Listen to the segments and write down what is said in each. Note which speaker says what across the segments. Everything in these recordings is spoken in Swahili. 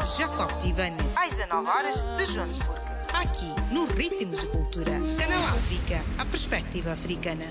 Speaker 1: Jacob Tivani, às 19 horas de Joanesburgo. Aqui, no Ritmos de Cultura. Canal África, a perspectiva africana.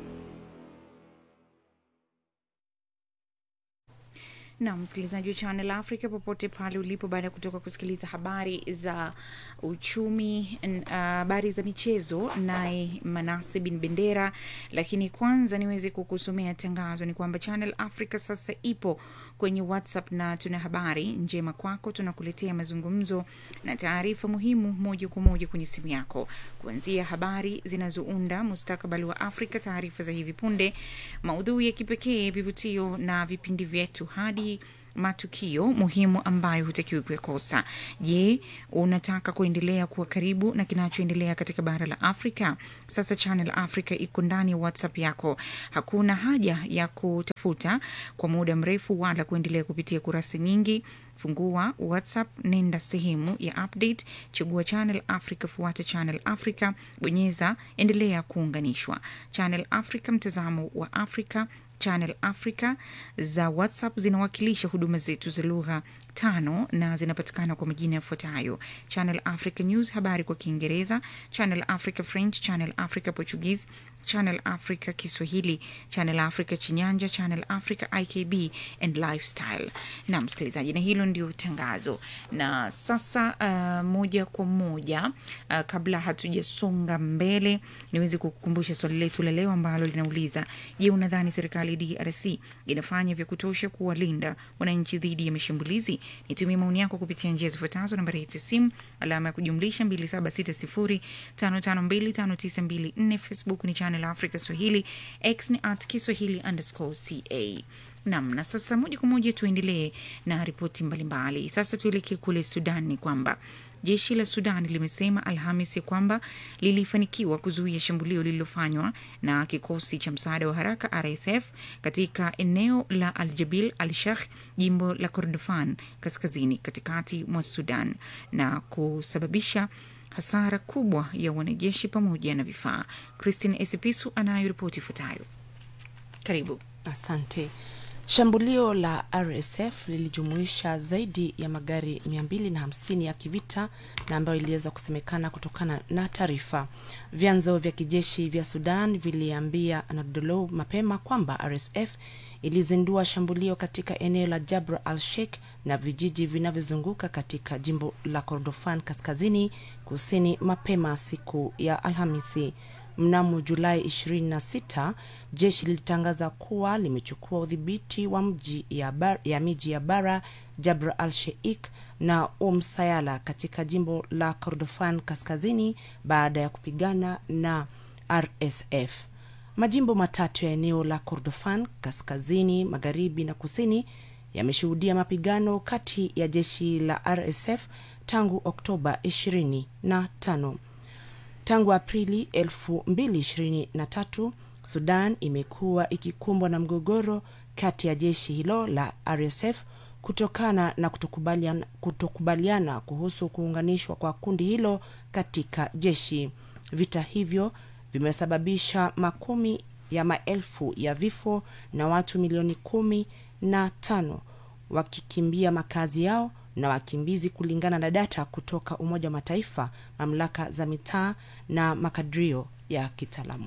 Speaker 2: Na msikilizaji wa Channel Africa popote pale ulipo, baada ya kutoka kusikiliza habari za uchumi, habari za michezo naye Manase bin Bendera, lakini kwanza niweze kukusomea tangazo. Ni kwamba Channel Africa sasa ipo kwenye WhatsApp na tuna habari njema kwako. Tunakuletea mazungumzo na taarifa muhimu moja kwa moja kwenye simu yako, kuanzia habari zinazounda mustakabali wa Afrika, taarifa za hivi punde, maudhui ya kipekee, vivutio na vipindi vyetu, hadi matukio muhimu ambayo hutakiwi kukosa. Je, unataka kuendelea kuwa karibu na kinachoendelea katika bara la Afrika? Sasa Channel Africa iko ndani ya WhatsApp yako. Hakuna haja ya kutafuta kwa muda mrefu wala kuendelea kupitia kurasa nyingi. Fungua WhatsApp, nenda sehemu ya update, chagua Channel Africa, fuata Channel Africa, bonyeza endelea kuunganishwa. Channel Africa, mtazamo wa Afrika. Channel Africa za WhatsApp zinawakilisha huduma zetu za lugha 5 na zinapatikana kwa majina yafuatayo: Channel Africa News, habari kwa Kiingereza; Channel Africa French; Channel Africa Portuguese; Channel Africa Kiswahili; Channel Africa Chinyanja; Channel Africa IKB and Lifestyle. Na msikilizaji, na hilo ndio tangazo. Na sasa moja kwa moja, kabla hatujasonga mbele, niweze kukukumbusha swali letu la leo ambalo linauliza: je, unadhani serikali DRC inafanya vya kutosha kuwalinda wananchi dhidi ya mashambulizi? Nitumie maoni yako kupitia njia zifuatazo: nambari ya simu alama ya kujumlisha 276055259254, Facebook ni Channel Africa Swahili, X ni @Kiswahili_CA. Na sasa moja kwa moja tuendelee na ripoti mbalimbali. Sasa tuelekee kule Sudan. Ni kwamba jeshi la Sudan limesema Alhamisi kwamba lilifanikiwa kuzuia shambulio lililofanywa na kikosi cha msaada wa haraka RSF katika eneo la Al-Jabil al-Sheikh, jimbo la Kordofan kaskazini katikati mwa Sudan, na kusababisha hasara kubwa ya wanajeshi pamoja na vifaa. Christine Esipisu anayo ripoti ifuatayo. Karibu.
Speaker 3: Asante. Shambulio la RSF lilijumuisha zaidi ya magari 250 ya kivita, na ambayo iliweza kusemekana kutokana na taarifa. Vyanzo vya kijeshi vya Sudan viliambia Anadolu mapema kwamba RSF ilizindua shambulio katika eneo la Jabr al-Sheikh na vijiji vinavyozunguka katika jimbo la Kordofan kaskazini kusini mapema siku ya Alhamisi. Mnamo Julai 26, jeshi lilitangaza kuwa limechukua udhibiti wa miji ya Bara, Jabr al-Sheikh na Sayala katika jimbo la Kordofan kaskazini baada ya kupigana na RSF. Majimbo matatu ya eneo la Kordofan kaskazini, magharibi na kusini yameshuhudia mapigano kati ya jeshi la RSF tangu Oktoba 25. Tangu Aprili 2023, Sudan imekuwa ikikumbwa na mgogoro kati ya jeshi hilo la RSF kutokana na kutokubaliana kuhusu kuunganishwa kwa kundi hilo katika jeshi. Vita hivyo vimesababisha makumi ya maelfu ya vifo na watu milioni 15 wakikimbia makazi yao na wakimbizi, kulingana na data kutoka Umoja wa Mataifa, mamlaka za mitaa na makadirio ya kitaalamu.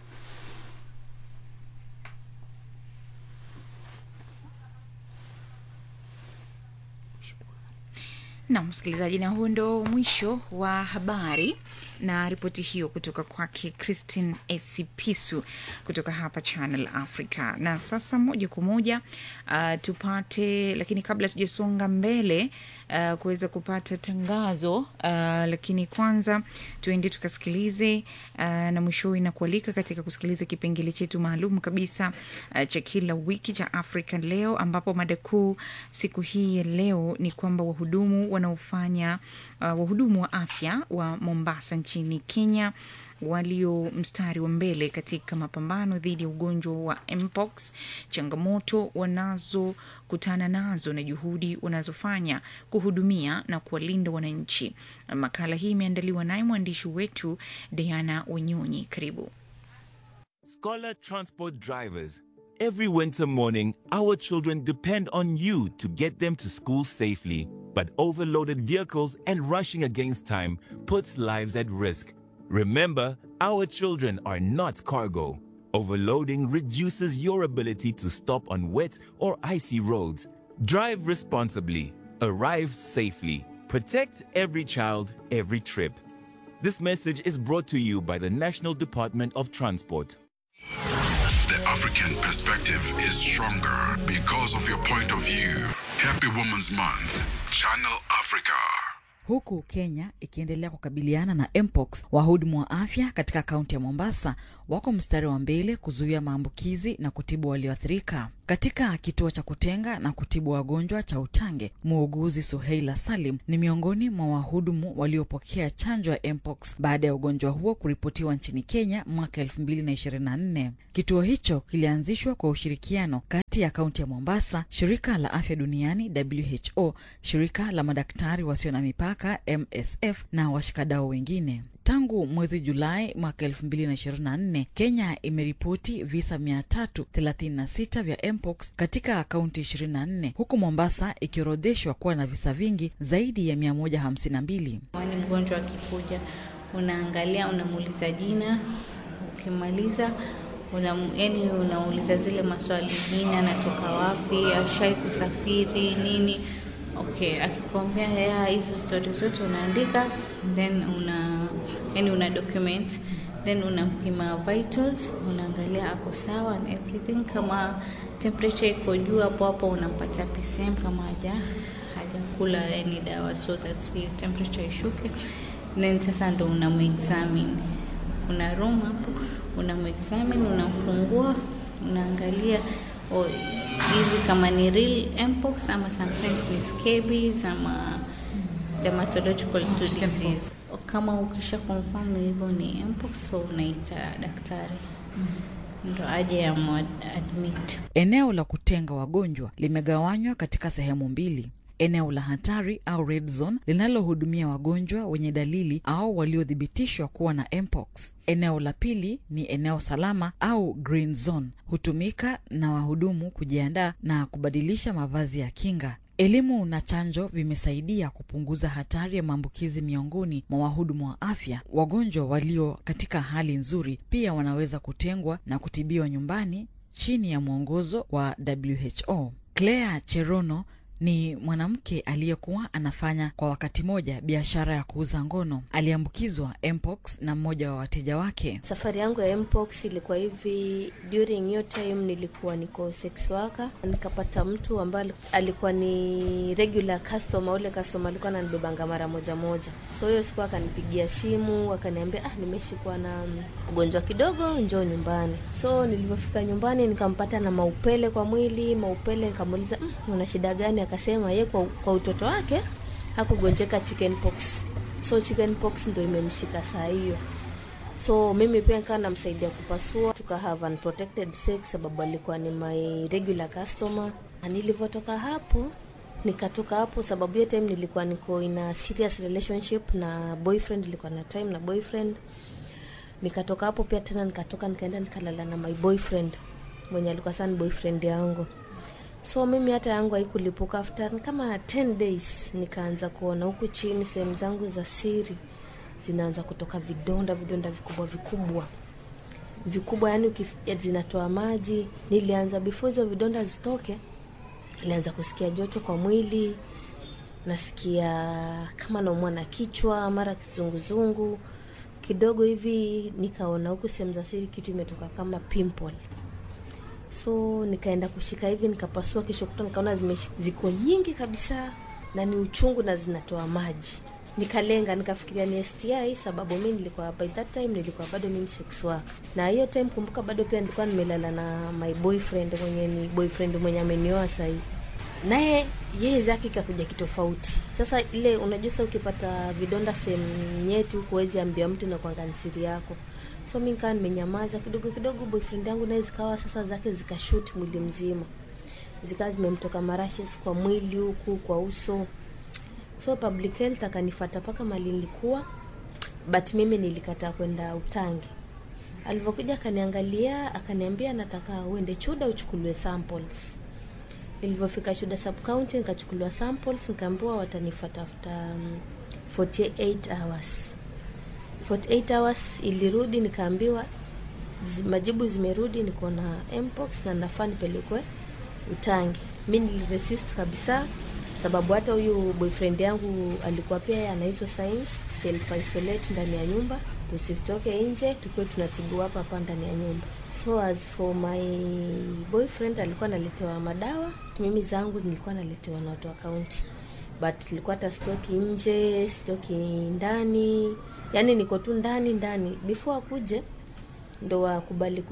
Speaker 2: Na msikilizaji, na huo ndo mwisho wa habari na ripoti hiyo kutoka kwake Christine Esipisu kutoka hapa Channel Africa. Na sasa moja kwa moja tupate, lakini kabla tujasonga mbele kuweza kupata tangazo, lakini kwanza tuende tukasikilize na mwishowe na kualika katika kusikiliza kipengele chetu maalum kabisa cha kila wiki cha Africa Leo, ambapo mada kuu siku hii ya leo ni kwamba wahudumu wa afya wa Mombasa nchini Kenya walio mstari wa mbele katika mapambano dhidi ya ugonjwa wa Mpox, changamoto wanazokutana nazo na juhudi wanazofanya kuhudumia na kuwalinda wananchi. Makala hii imeandaliwa naye mwandishi wetu Diana Wanyonyi. Karibu.
Speaker 4: Scholar Transport drivers, every winter morning, our children depend on you to get them to school safely. but overloaded vehicles and rushing against time puts lives at risk. Remember, our children are not cargo. Overloading reduces your ability to stop on wet or icy roads. Drive responsibly. Arrive safely. Protect every child, every trip. This message is brought to you by the National Department of Transport.
Speaker 5: The African perspective is stronger because of your point of view. Happy Women's Month. Channel Africa.
Speaker 6: Huku Kenya ikiendelea kukabiliana na mpox, wahudumu wa afya katika kaunti ya Mombasa wako mstari wa mbele kuzuia maambukizi na kutibu walioathirika. Katika kituo cha kutenga na kutibu wagonjwa cha Utange, muuguzi Suheila Salim ni miongoni mwa wahudumu waliopokea chanjo ya mpox baada ya ugonjwa huo kuripotiwa nchini Kenya mwaka 2024. Kituo hicho kilianzishwa kwa ushirikiano kati ya kaunti ya Mombasa, shirika la afya duniani WHO, shirika la madaktari wasio na mipaka MSF na washikadau wengine. Tangu mwezi Julai mwaka 2024, Kenya imeripoti visa 336 vya mpox katika kaunti 24, huku Mombasa ikiorodheshwa kuwa na visa vingi zaidi ya 152.
Speaker 7: Ni mgonjwa akikuja, unaangalia, unamuuliza jina, ukimaliza unauliza zile maswali, jina, anatoka wapi, ashai kusafiri nini. Okay, akikwambia hizo stories zote unaandika, then una document, then unampima vitals, unaangalia ako sawa and everything. Kama temperature iko juu hapo unampatia PCM kama hajakula any dawa, so that the temperature ishuke. Then sasa ndo unamuexamine. Kuna room hapo, unamuexamine, unamfungua, unaangalia hizi kama ni real mpox ama sometimes ni scabies ama dermatological disease. Kama ukisha confirm hivyo ni mpox, so unaita daktari ndo aje admit.
Speaker 6: Eneo la kutenga wagonjwa limegawanywa katika sehemu mbili. Eneo la hatari au red zone linalohudumia wagonjwa wenye dalili au waliothibitishwa kuwa na mpox. Eneo la pili ni eneo salama au green zone, hutumika na wahudumu kujiandaa na kubadilisha mavazi ya kinga. Elimu na chanjo vimesaidia kupunguza hatari ya maambukizi miongoni mwa wahudumu wa afya. Wagonjwa walio katika hali nzuri pia wanaweza kutengwa na kutibiwa nyumbani chini ya mwongozo wa WHO. Claire Cherono ni mwanamke aliyekuwa anafanya kwa wakati moja biashara ya kuuza ngono. Aliambukizwa mpox na mmoja wa wateja wake.
Speaker 8: Safari yangu ya mpox ilikuwa hivi, during your time nilikuwa niko sex worker. Nikapata mtu ambaye alikuwa ni regular customer, ule customer alikuwa ananibebanga mara moja. So hiyo siku akanipigia simu, akaniambia nimeshikwa na ugonjwa kidogo, njoo nyumbani. So nilipofika nyumbani nikampata na maupele kwa mwili, nikamuuliza una shida gani? Akasema yeye kwa utoto wake hakugonjeka chickenpox. So chickenpox ndio imemshika saa hiyo. So mimi pia nikawa namsaidia kupasua, tuka have unprotected sex sababu alikuwa ni my regular customer. Nilipotoka hapo, nikatoka hapo sababu hiyo time nilikuwa niko in a serious relationship na boyfriend, nilikuwa na time na boyfriend. Nikatoka hapo pia tena nikaenda nikalala na my boyfriend mwenye alikuwa sana boyfriend yangu. So mimi hata yangu haikulipuka. After kama 10 days nikaanza kuona huku chini sehemu zangu za siri zinaanza kutoka vidonda vikubwa, yani zinatoa maji. Nilianza before hizo vidonda zitoke, nilianza kusikia joto kwa mwili, nasikia kama naumwa na kichwa, mara kizunguzungu kidogo hivi. Nikaona huku sehemu za siri kitu imetoka kama pimple. So nikaenda kushika hivi, nikapasua, kesho kuta nikaona ziko nyingi kabisa na ni uchungu na zinatoa maji. Nikalenga, nikafikiria ni STI sababu mimi nilikuwa by that time nilikuwa bado mimi sex work. Na hiyo time kumbuka bado pia nilikuwa nimelala na my boyfriend mwenye amenioa sasa. Naye yeye zake kakuja kitofauti. Sasa ile unajua sasa ukipata vidonda sehemu nyetu huwezi ambia mtu na kuangalia siri yako. So mimi kan nimenyamaza kidogo, boyfriend yangu naye zikawa sasa zake zikashoot mwili mzima. Zikawa zimemtoka marashes kwa mwili huku, kwa uso. So public health akanifuata paka mali nilikuwa, but mimi nilikataa kwenda Utange. Alipokuja akaniangalia, akaniambia nataka uende Chuda uchukuliwe samples. Nilipofika Shuda sub county nikachukuliwa samples, nikaambiwa watanifuata 48 hours. 48 hours ilirudi, nikaambiwa majibu zimerudi, niko na mpox na nafaa nipelekwe Utangi. Mimi niliresist kabisa, sababu hata huyu boyfriend yangu alikuwa pia anaitwa signs self isolate ndani ya nyumba, usitoke nje, tukue tunatibu hapa ndani ya nyumba. So as for my boyfriend, alikuwa analetewa madawa, mimi zangu nilikuwa naletewa na watu wa county, but nilikuwa hata stoki nje, stoki ndani, yani niko tu ndani. Before akuje ndo wakubali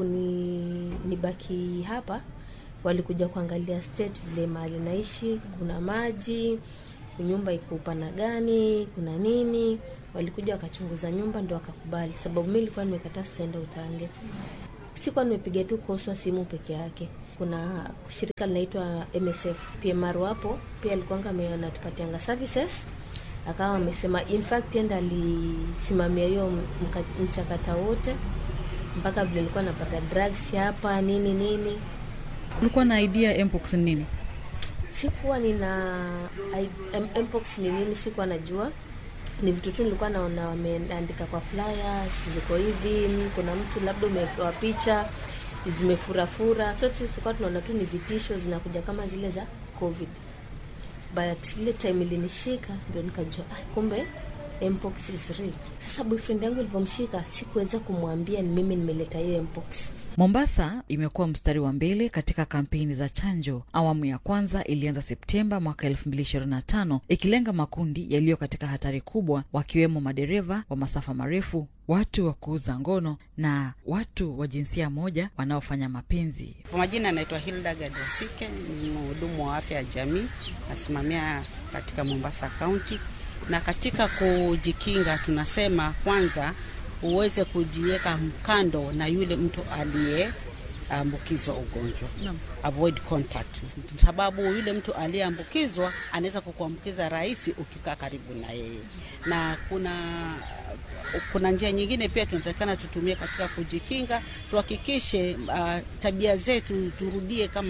Speaker 8: nibaki hapa, walikuja kuangalia state vile mahali naishi, kuna maji, nyumba iko upana gani, kuna nini. Walikuja wakachunguza nyumba ndo wakakubali, sababu mimi nilikuwa nimekataa stand Utange. Sikuwa nimepiga tu koswa simu peke yake. Kuna shirika linaitwa MSF PMR hapo pia alikuwa anatupatianga services, akawa amesema in fact enda alisimamia hiyo mchakata wote mpaka vile nilikuwa napata drugs hapa nini.
Speaker 6: Ulikuwa na idea mpox ni nini?
Speaker 8: Sikuwa nina mpox ni nini, sikuwa najua. Ni vitu tu nilikuwa naona wameandika kwa flyers, ziko hivi, kuna mtu labda umewekewa picha zimefura. So sisi tulikuwa tunaona tu ni vitisho zinakuja kama zile za COVID. But ile time ilinishika ndio nikajua kumbe mpox is real. Sasa boyfriend yangu alivomshika sikuweza kumwambia ni mimi nimeleta hiyo mpox.
Speaker 6: Mombasa imekuwa mstari wa mbele katika kampeni za chanjo. Awamu ya kwanza ilianza Septemba mwaka 2025 ikilenga makundi yaliyo katika hatari kubwa, wakiwemo madereva wa masafa marefu, watu wa kuuza ngono na watu wa jinsia moja wanaofanya mapenzi.
Speaker 9: Kwa majina anaitwa Hilda Gadosike, ni mhudumu wa afya ya jamii, nasimamia katika Mombasa County. Na katika kujikinga tunasema kwanza uweze kujiweka mkando na yule mtu aliyeambukizwa ugonjwa. Avoid contact. Sababu yule mtu aliyeambukizwa anaweza kukuambukiza rahisi ukikaa karibu na yeye. Na kuna njia nyingine pia tunatakana tutumie katika kujikinga, tuhakikishe tabia zetu turudie kama